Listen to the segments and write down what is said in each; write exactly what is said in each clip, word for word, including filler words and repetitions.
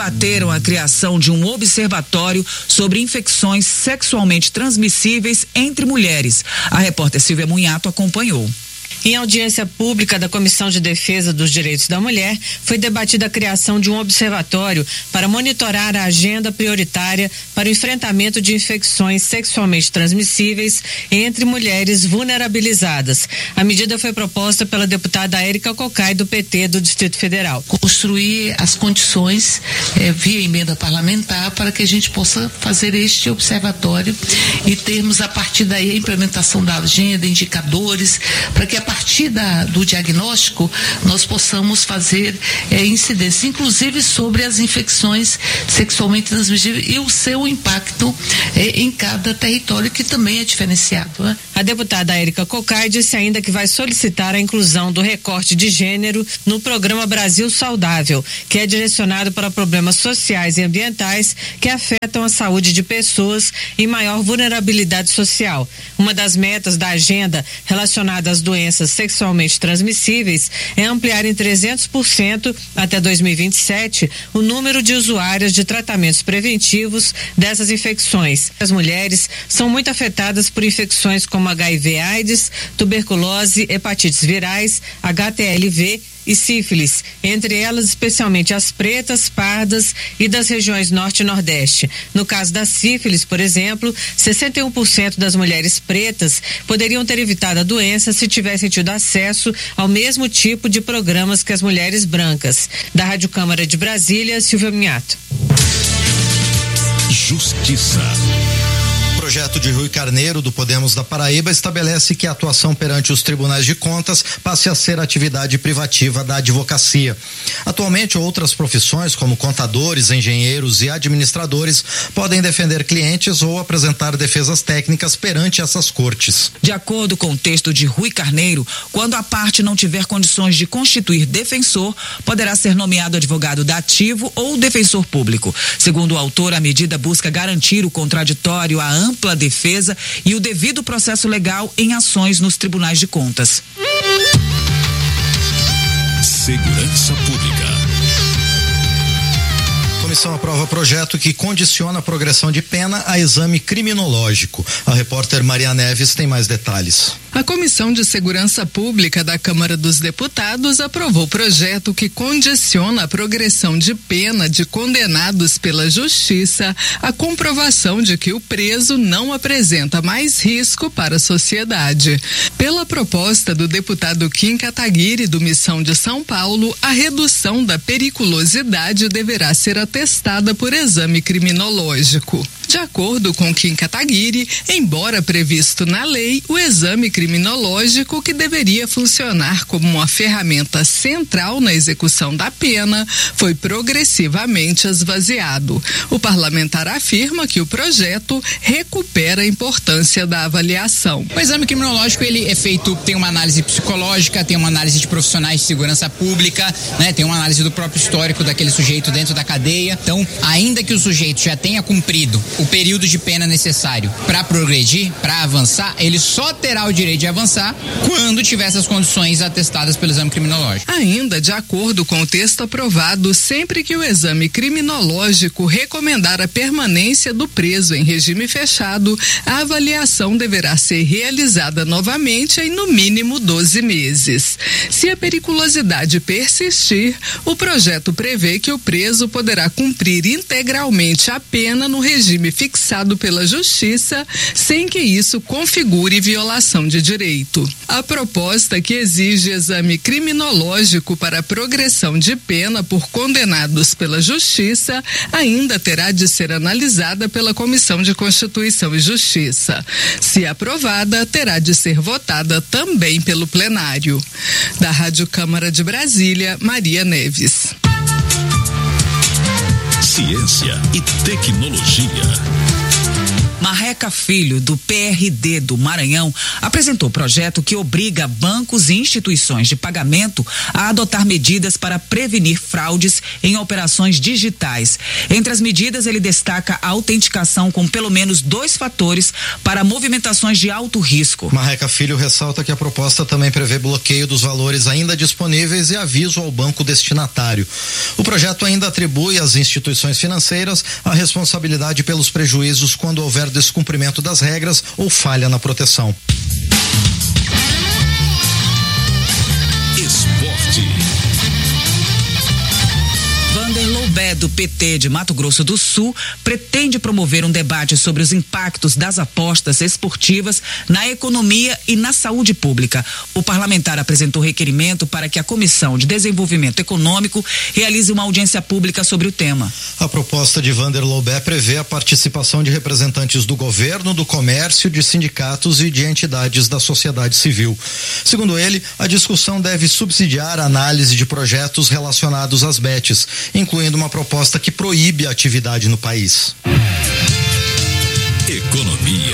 debateram a criação de um observatório sobre infecções sexualmente transmissíveis entre mulheres. A repórter Silvia Munhato acompanhou. Em audiência pública da Comissão de Defesa dos Direitos da Mulher, foi debatida a criação de um observatório para monitorar a agenda prioritária para o enfrentamento de infecções sexualmente transmissíveis entre mulheres vulnerabilizadas. A medida foi proposta pela deputada Érica Cocai, do P T do Distrito Federal. Construir as condições eh, via emenda parlamentar para que a gente possa fazer este observatório e termos a partir daí a implementação da agenda, indicadores, para que a partir da, do diagnóstico nós possamos fazer é, incidência, inclusive sobre as infecções sexualmente transmissíveis e o seu impacto é, em cada território, que também é diferenciado. Né? A deputada Érica Cocai disse ainda que vai solicitar a inclusão do recorte de gênero no programa Brasil Saudável, que é direcionado para problemas sociais e ambientais que afetam a saúde de pessoas em maior vulnerabilidade social. Uma das metas da agenda relacionada às doenças sexualmente transmissíveis é ampliar em trezentos por cento até dois mil e vinte e sete o número de usuárias de tratamentos preventivos dessas infecções. As mulheres são muito afetadas por infecções como H I V/AIDS, tuberculose, hepatites virais, H T L V e sífilis, entre elas especialmente as pretas, pardas e das regiões norte e nordeste. No caso da sífilis, por exemplo, sessenta e um por cento das mulheres pretas poderiam ter evitado a doença se tivessem tido acesso ao mesmo tipo de programas que as mulheres brancas. Da Rádio Câmara de Brasília, Silvia Minhato. Justiça. O projeto de Rui Carneiro, do Podemos da Paraíba, estabelece que a atuação perante os tribunais de contas passe a ser atividade privativa da advocacia. Atualmente, outras profissões, como contadores, engenheiros e administradores, podem defender clientes ou apresentar defesas técnicas perante essas cortes. De acordo com o texto de Rui Carneiro, quando a parte não tiver condições de constituir defensor, poderá ser nomeado advogado dativo ou defensor público. Segundo o autor, a medida busca garantir o contraditório, a ampla defesa e o devido processo legal em ações nos tribunais de contas. Segurança Pública. A comissão aprova projeto que condiciona a progressão de pena a exame criminológico. A repórter Maria Neves tem mais detalhes. A Comissão de Segurança Pública da Câmara dos Deputados aprovou projeto que condiciona a progressão de pena de condenados pela Justiça à comprovação de que o preso não apresenta mais risco para a sociedade. Pela proposta do deputado Kim Kataguiri, do Missão de São Paulo, a redução da periculosidade deverá ser atestada por exame criminológico. De acordo com Kim Kataguiri, embora previsto na lei, o exame criminológico, que deveria funcionar como uma ferramenta central na execução da pena, foi progressivamente esvaziado. O parlamentar afirma que o projeto recupera a importância da avaliação. O exame criminológico, ele é feito, tem uma análise psicológica, tem uma análise de profissionais de segurança pública, né? Tem uma análise do próprio histórico daquele sujeito dentro da cadeia. Então, ainda que o sujeito já tenha cumprido o período de pena necessário para progredir, para avançar, ele só terá o direito de avançar quando tiver essas condições atestadas pelo exame criminológico. Ainda de acordo com o texto aprovado, sempre que o exame criminológico recomendar a permanência do preso em regime fechado, a avaliação deverá ser realizada novamente em no mínimo doze meses. Se a periculosidade persistir, o projeto prevê que o preso poderá cumprir integralmente a pena no regime fixado pela Justiça, sem que isso configure violação de direito. A proposta, que exige exame criminológico para a progressão de pena por condenados pela Justiça, ainda terá de ser analisada pela Comissão de Constituição e Justiça. Se aprovada, terá de ser votada também pelo plenário. Da Rádio Câmara de Brasília, Maria Neves. Ciência e tecnologia. Marreca Filho, do P R D do Maranhão, apresentou projeto que obriga bancos e instituições de pagamento a adotar medidas para prevenir fraudes em operações digitais. Entre as medidas, ele destaca a autenticação com pelo menos dois fatores para movimentações de alto risco. Marreca Filho ressalta que a proposta também prevê bloqueio dos valores ainda disponíveis e aviso ao banco destinatário. O projeto ainda atribui às instituições financeiras a responsabilidade pelos prejuízos quando houver descumprimento das regras ou falha na proteção. Esporte. Vanderlei Bé, do P T de Mato Grosso do Sul, pretende promover um debate sobre os impactos das apostas esportivas na economia e na saúde pública. O parlamentar apresentou requerimento para que a Comissão de Desenvolvimento Econômico realize uma audiência pública sobre o tema. A proposta de Vanderlei Bé prevê a participação de representantes do governo, do comércio, de sindicatos e de entidades da sociedade civil. Segundo ele, a discussão deve subsidiar a análise de projetos relacionados às betes, incluindo uma proposta que proíbe a atividade no país. Economia.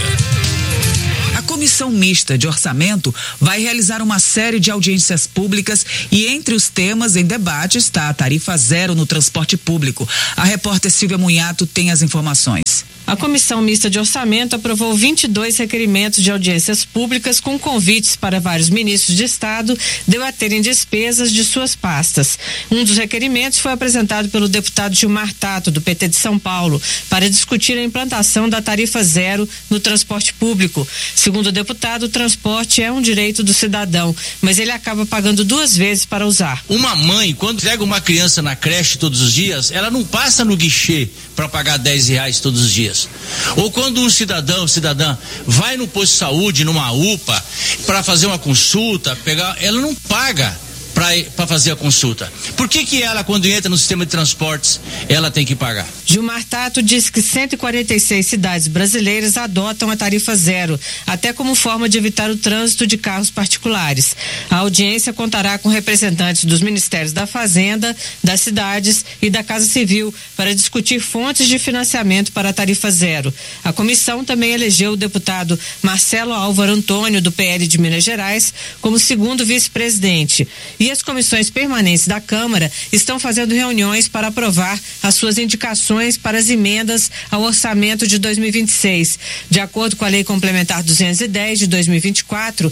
A Comissão Mista de Orçamento vai realizar uma série de audiências públicas e entre os temas em debate está a tarifa zero no transporte público. A repórter Silvia Munhato tem as informações. A Comissão Mista de Orçamento aprovou vinte e dois requerimentos de audiências públicas com convites para vários ministros de Estado debaterem despesas de suas pastas. Um dos requerimentos foi apresentado pelo deputado Gilmar Tato, do P T de São Paulo, para discutir a implantação da tarifa zero no transporte público. Segundo o deputado, o transporte é um direito do cidadão, mas ele acaba pagando duas vezes para usar. Uma mãe, quando entrega uma criança na creche todos os dias, ela não passa no guichê para pagar dez reais todos os dias. Ou quando um cidadão, cidadã, vai no posto de saúde, numa U P A, para fazer uma consulta, pegar, ela não paga para fazer a consulta. Por que que ela, quando entra no sistema de transportes, ela tem que pagar? Gilmar Tato disse que cento e quarenta e seis cidades brasileiras adotam a tarifa zero, até como forma de evitar o trânsito de carros particulares. A audiência contará com representantes dos Ministérios da Fazenda, das cidades e da Casa Civil para discutir fontes de financiamento para a tarifa zero. A comissão também elegeu o deputado Marcelo Álvaro Antônio, do P L de Minas Gerais, como segundo vice-presidente. E as comissões permanentes da Câmara estão fazendo reuniões para aprovar as suas indicações para as emendas ao orçamento de dois mil e vinte e seis. De acordo com a Lei Complementar duzentos e dez de dois mil e vinte e quatro,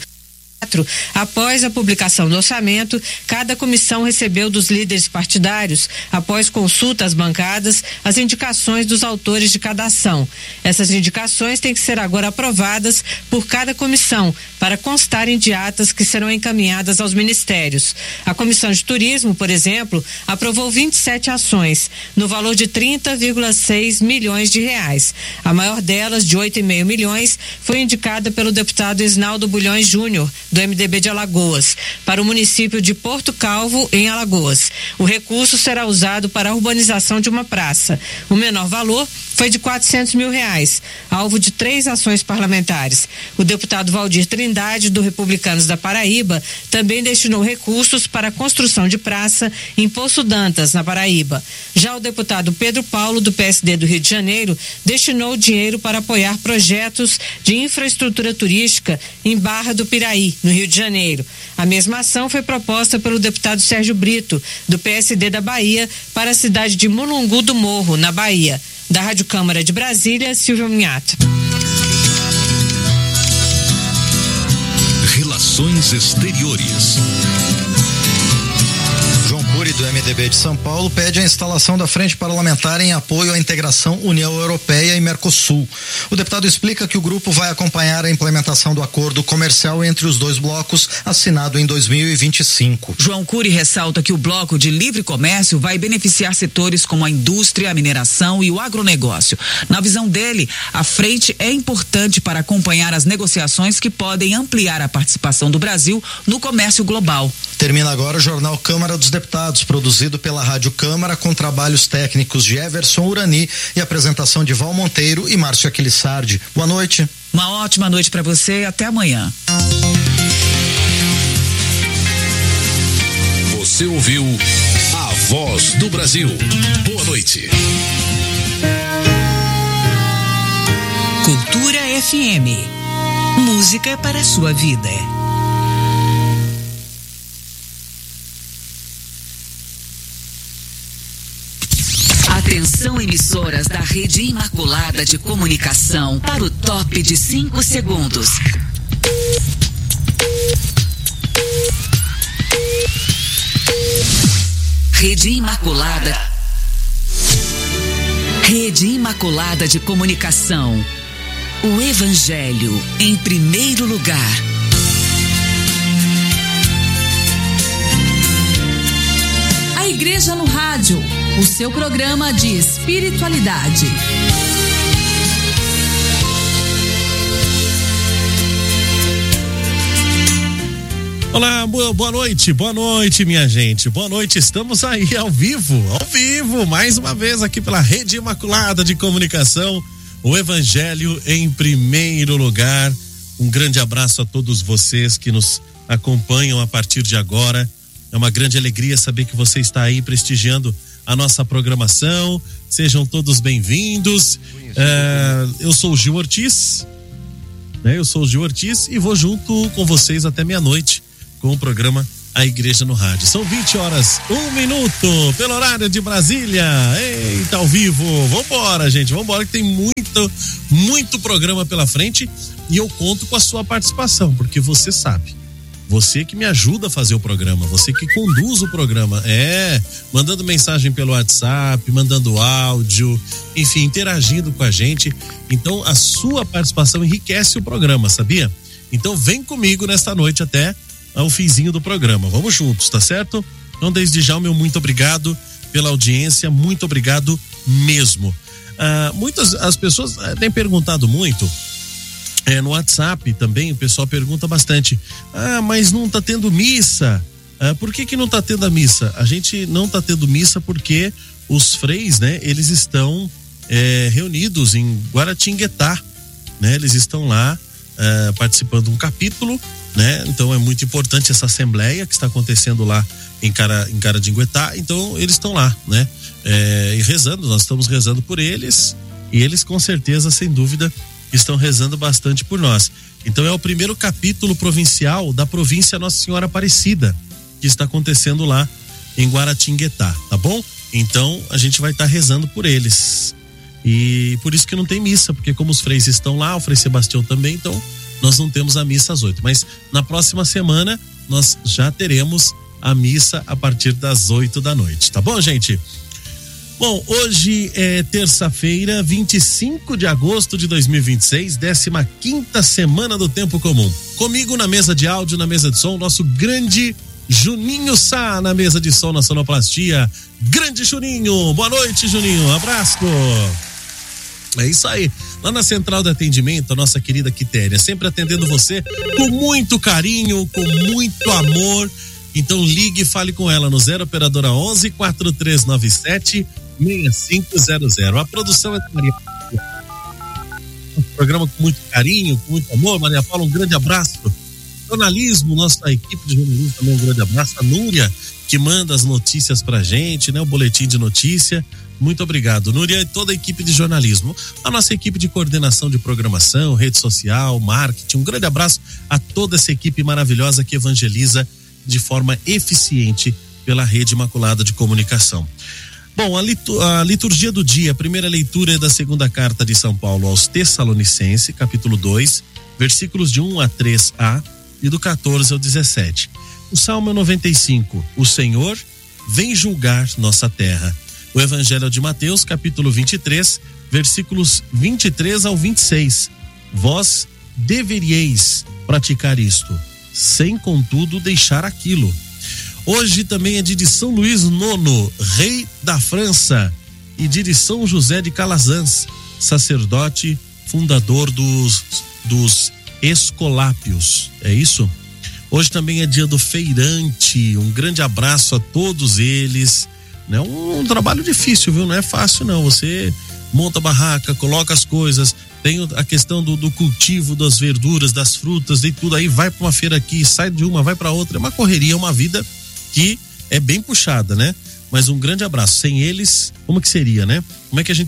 após a publicação do orçamento, cada comissão recebeu dos líderes partidários, após consulta às bancadas, as indicações dos autores de cada ação. Essas indicações têm que ser agora aprovadas por cada comissão, para constarem de atas que serão encaminhadas aos ministérios. A Comissão de Turismo, por exemplo, aprovou vinte e sete ações, no valor de trinta vírgula seis milhões de reais. A maior delas, de oito vírgula cinco milhões, foi indicada pelo deputado Isnaldo Bulhões Júnior, do M D B de Alagoas, para o município de Porto Calvo, em Alagoas. O recurso será usado para a urbanização de uma praça. O menor valor foi de quatrocentos mil reais, alvo de três ações parlamentares. O deputado Valdir Trindade, do Republicanos da Paraíba, também destinou recursos para a construção de praça em Poço Dantas, na Paraíba. Já o deputado Pedro Paulo, do P S D do Rio de Janeiro, destinou dinheiro para apoiar projetos de infraestrutura turística em Barra do Piraí, no Rio de Janeiro. A mesma ação foi proposta pelo deputado Sérgio Brito, do P S D da Bahia, para a cidade de Mulungu do Morro, na Bahia. Da Rádio Câmara de Brasília, Silvia Munhato. Relações Exteriores. João Cury, do M D B de São Paulo, pede a instalação da Frente Parlamentar em apoio à integração União Europeia e Mercosul. O deputado explica que o grupo vai acompanhar a implementação do acordo comercial entre os dois blocos, assinado em dois mil e vinte e cinco. João Cury ressalta que o bloco de livre comércio vai beneficiar setores como a indústria, a mineração e o agronegócio. Na visão dele, a frente é importante para acompanhar as negociações que podem ampliar a participação do Brasil no comércio global. Termina agora o Jornal Câmara dos Deputados, produzido pela Rádio Câmara, com trabalhos técnicos de Everson Urani e apresentação de Val Monteiro e Márcio Aquilissardi. Boa noite. Uma ótima noite para você e até amanhã. Você ouviu A Voz do Brasil. Boa noite. Cultura. F M. Música para a sua vida. Atenção, emissoras da Rede Imaculada de Comunicação para o top de cinco segundos. Rede Imaculada. Rede Imaculada de Comunicação. O Evangelho em primeiro lugar. A Igreja no Rádio, o seu programa de espiritualidade. Olá, boa noite, boa noite, minha gente, boa noite, estamos aí ao vivo, ao vivo, mais uma vez aqui pela Rede Imaculada de Comunicação, o Evangelho em primeiro lugar. Um grande abraço a todos vocês que nos acompanham a partir de agora. É uma grande alegria saber que você está aí prestigiando a nossa programação. Sejam todos bem-vindos. É, eu sou o Gil Ortiz, né? Eu sou o Gil Ortiz e vou junto com vocês até meia-noite com o programa A Igreja no Rádio. São vinte horas, um minuto, pelo horário de Brasília. Eita, ao vivo. Vambora, gente, vambora que tem muito, muito programa pela frente e eu conto com a sua participação, porque você sabe, você que me ajuda a fazer o programa, você que conduz o programa, é, mandando mensagem pelo WhatsApp, mandando áudio, enfim, interagindo com a gente. Então, a sua participação enriquece o programa, sabia? Então, vem comigo nesta noite até ao finzinho do programa. Vamos juntos, tá certo? Então, desde já, o meu muito obrigado pela audiência, muito obrigado mesmo. Ah, muitas as pessoas têm perguntado muito. É, no WhatsApp também o pessoal pergunta bastante, ah, mas não tá tendo missa, ah, por que que não tá tendo a missa? A gente não tá tendo missa porque os freis, né, eles estão é, reunidos em Guaratinguetá, né, eles estão lá é, participando de um capítulo, né, então é muito importante essa assembleia que está acontecendo lá em, Cara, em Caradinguetá, então eles estão lá, né, é, e rezando, nós estamos rezando por eles e eles com certeza, sem dúvida, estão rezando bastante por nós. Então é o primeiro capítulo provincial da província Nossa Senhora Aparecida que está acontecendo lá em Guaratinguetá, tá bom? Então a gente vai estar tá rezando por eles e por isso que não tem missa, porque como os freis estão lá, o Frei Sebastião também, então nós não temos a missa às oito, mas na próxima semana nós já teremos a missa a partir das oito da noite, tá bom, gente? Bom, hoje é terça-feira, vinte e cinco de agosto de dois mil e vinte e seis, décima quinta semana do Tempo Comum. Comigo na mesa de áudio, na mesa de som, nosso grande Juninho Sá na mesa de som, na sonoplastia. Grande Juninho, boa noite, Juninho, abraço. É isso aí, lá na central de atendimento, a nossa querida Quitéria, sempre atendendo você com muito carinho, com muito amor. Então ligue e fale com ela no zero operadora onze, quatro três nove sete, seis cinco zero zero. A produção é da Maria Paula. Um programa com muito carinho, com muito amor. Maria Paula, um grande abraço. Jornalismo, nossa equipe de jornalismo também um grande abraço. A Núria, que manda as notícias pra gente, né? O boletim de notícia. Muito obrigado, Núria, e toda a equipe de jornalismo. A nossa equipe de coordenação de programação, rede social, marketing. Um grande abraço a toda essa equipe maravilhosa que evangeliza de forma eficiente pela Rede Imaculada de Comunicação. Bom, a, litu- a liturgia do dia, a primeira leitura é da segunda carta de São Paulo aos Tessalonicenses, capítulo dois, versículos de um a três a e do quatorze ao dezessete. O Salmo noventa e cinco, o Senhor vem julgar nossa terra. O Evangelho de Mateus, capítulo vinte e três, versículos vinte e três ao vinte e seis. Vós deveríeis praticar isto, sem contudo deixar aquilo. Hoje também é dia de São Luís nono, rei da França, e dia de São José de Calazans, sacerdote fundador dos, dos Escolápios, é isso? Hoje também é dia do feirante, um grande abraço a todos eles, né? Um, um trabalho difícil, viu? Não é fácil não, você monta a barraca, coloca as coisas, tem a questão do, do cultivo das verduras, das frutas e tudo, aí vai para uma feira aqui, sai de uma, vai para outra, é uma correria, é uma vida que é bem puxada, né? Mas um grande abraço, sem eles, como que seria, né? Como é que a gente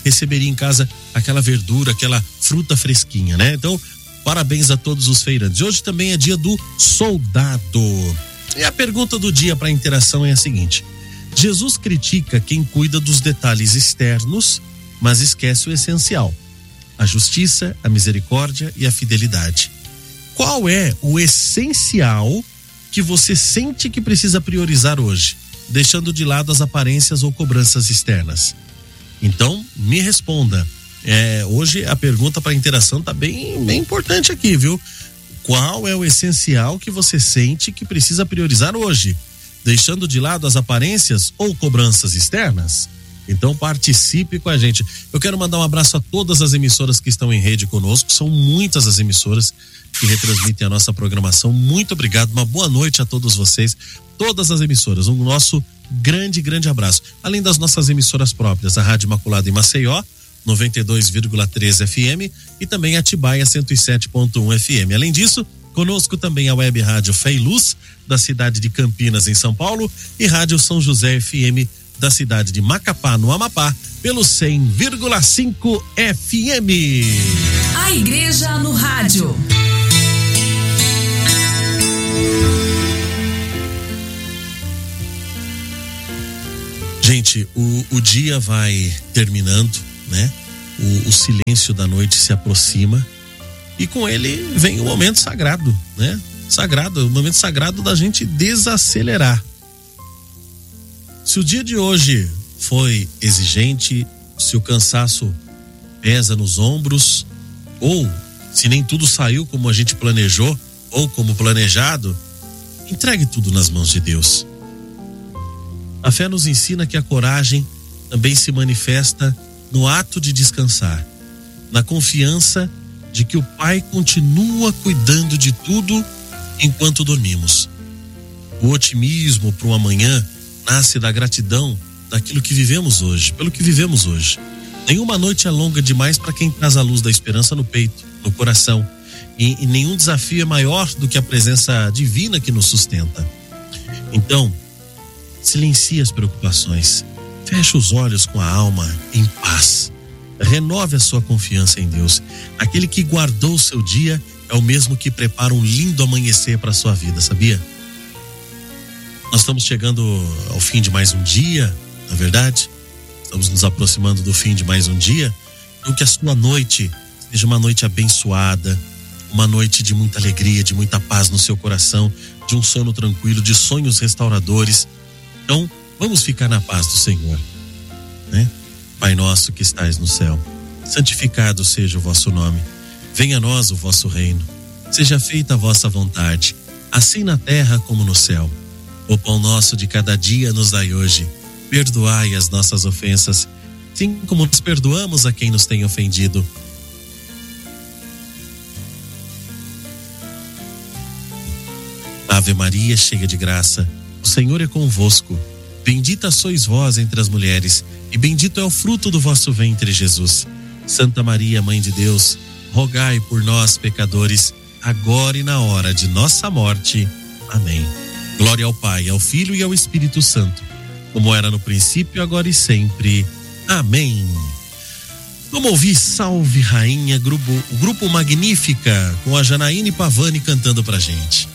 receberia em casa aquela verdura, aquela fruta fresquinha, né? Então, parabéns a todos os feirantes. Hoje também é dia do soldado. E a pergunta do dia para a interação é a seguinte: Jesus critica quem cuida dos detalhes externos, mas esquece o essencial: a justiça, a misericórdia e a fidelidade. Qual é o essencial que você sente que precisa priorizar hoje, deixando de lado as aparências ou cobranças externas? Então, me responda. É, hoje a pergunta para a interação tá bem, bem importante aqui, viu? Qual é o essencial que você sente que precisa priorizar hoje, deixando de lado as aparências ou cobranças externas? Então participe com a gente. Eu quero mandar um abraço a todas as emissoras que estão em rede conosco. São muitas as emissoras que retransmitem a nossa programação. Muito obrigado, uma boa noite a todos vocês, todas as emissoras. Um nosso grande, grande abraço. Além das nossas emissoras próprias, a Rádio Imaculada em Maceió, noventa e dois vírgula três F M, e também Atibaia cento e sete ponto um F M. Além disso, conosco também a Web Rádio Fé e Luz, da cidade de Campinas, em São Paulo, e Rádio São José F M, da cidade de Macapá, no Amapá, pelo cem vírgula cinco F M. A Igreja no Rádio. Gente, o, o dia vai terminando, né? O, o silêncio da noite se aproxima e com ele vem o momento sagrado, né? Sagrado, o momento sagrado da gente desacelerar. Se o dia de hoje foi exigente, se o cansaço pesa nos ombros, ou se nem tudo saiu como a gente planejou ou como planejado, entregue tudo nas mãos de Deus. A fé nos ensina que a coragem também se manifesta no ato de descansar, na confiança de que o Pai continua cuidando de tudo enquanto dormimos. O otimismo para o amanhã nasce da gratidão daquilo que vivemos hoje, pelo que vivemos hoje. Nenhuma noite é longa demais para quem traz a luz da esperança no peito, no coração, e, e nenhum desafio é maior do que a presença divina que nos sustenta. Então, silencie as preocupações, feche os olhos com a alma em paz, renove a sua confiança em Deus. Aquele que guardou o seu dia é o mesmo que prepara um lindo amanhecer para a sua vida, sabia? Nós estamos chegando ao fim de mais um dia, na verdade, estamos nos aproximando do fim de mais um dia. Então que a sua noite seja uma noite abençoada, uma noite de muita alegria, de muita paz no seu coração, de um sono tranquilo, de sonhos restauradores. Então, vamos ficar na paz do Senhor, né? Pai nosso que estais no céu, santificado seja o vosso nome. Venha a nós o vosso reino. Seja feita a vossa vontade, assim na terra como no céu. O pão nosso de cada dia nos dai hoje. Perdoai as nossas ofensas, assim como nos perdoamos a quem nos tem ofendido. Ave Maria, cheia de graça, o Senhor é convosco. Bendita sois vós entre as mulheres, e bendito é o fruto do vosso ventre, Jesus. Santa Maria, Mãe de Deus, rogai por nós, pecadores, agora e na hora de nossa morte. Amém. Glória ao Pai, ao Filho e ao Espírito Santo, como era no princípio, agora e sempre. Amém. Vamos ouvir Salve Rainha, grupo, grupo Magnífica, com a Janaíne Pavani cantando pra gente.